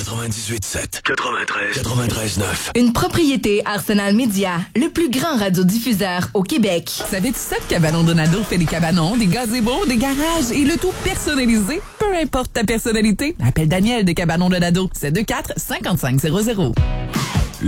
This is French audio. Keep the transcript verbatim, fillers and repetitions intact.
quatre-vingt-dix-huit sept, quatre-vingt-treize, quatre-vingt-treize neuf. Une propriété Arsenal Média, le plus grand radiodiffuseur au Québec. Savais-tu ça que Cabanon Donado fait des cabanons, des gazebos, des garages et le tout personnalisé? Peu importe ta personnalité, appelle Daniel de Cabanon Donado. sept deux quatre, cinq cinq zéro zéro.